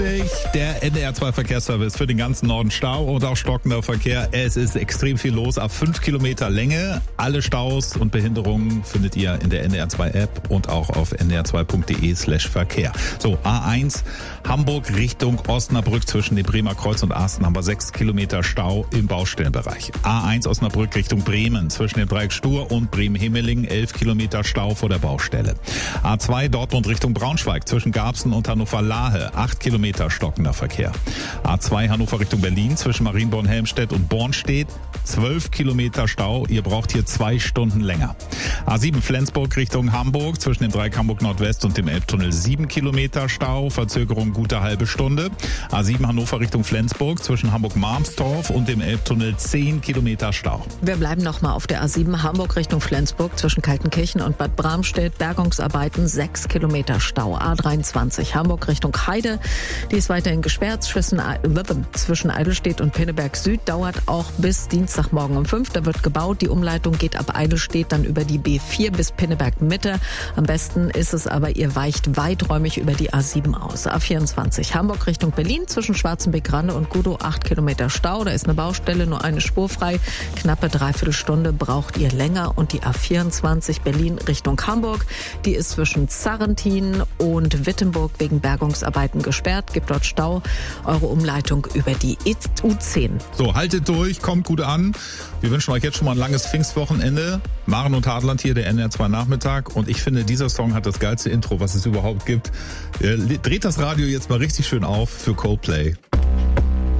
Der NDR2 Verkehrsservice für den ganzen Norden Stau und auch stockender Verkehr. Es ist extrem viel los, ab 5 Kilometer Länge. Alle Staus und Behinderungen findet ihr in der NDR2 App und auch auf ndr2.de/Verkehr. So, A1 Hamburg Richtung Osnabrück zwischen dem Bremer Kreuz und Asten haben wir 6 Kilometer Stau im Baustellenbereich. A1 Osnabrück Richtung Bremen zwischen dem Dreieck Stur und Bremen-Hemeling 11 Kilometer Stau vor der Baustelle. A2 Dortmund Richtung Braunschweig zwischen Garbsen und Hannover-Lahe 8 Kilometer stockender Verkehr. A2 Hannover Richtung Berlin zwischen Marienborn-Helmstedt und Bornstedt 12 Kilometer Stau. Ihr braucht hier 2 Stunden länger. A7 Flensburg Richtung Hamburg zwischen dem Dreieck Hamburg Nordwest und dem Elbtunnel 7 Kilometer Stau. Verzögerung gute halbe Stunde. A7 Hannover Richtung Flensburg zwischen Hamburg-Marmstorf und dem Elbtunnel 10 Kilometer Stau. Wir bleiben nochmal auf der A7 Hamburg Richtung Flensburg zwischen Kaltenkirchen und Bad Bramstedt. Bergungsarbeiten 6 Kilometer Stau. A23 Hamburg Richtung Heide. Die ist weiterhin gesperrt. Zwischen Eidelstedt und Pinneberg Süd dauert auch bis Dienstagmorgen um 5. Da wird gebaut. Die Umleitung geht ab Eidelstedt dann über die B4 bis Pinneberg Mitte. Am besten ist es aber, ihr weicht weiträumig über die A7 aus. A24 Hamburg Richtung Berlin zwischen Schwarzenbeck-Rande und Gudow 8 Kilometer Stau. Da ist eine Baustelle, nur eine Spur frei. Knappe Dreiviertelstunde braucht ihr länger. Und die A24 Berlin Richtung Hamburg, die ist zwischen Zarrentin und Wittenburg wegen Bergungsarbeiten gesperrt. Gibt dort Stau. Eure Umleitung über die U10. So, haltet durch, kommt gut an. Wir wünschen euch jetzt schon mal ein langes Pfingstwochenende. Maren und Hartland hier, der NDR2 Nachmittag. Und ich finde, dieser Song hat das geilste Intro, was es überhaupt gibt. Dreht das Radio jetzt mal richtig schön auf für Coldplay.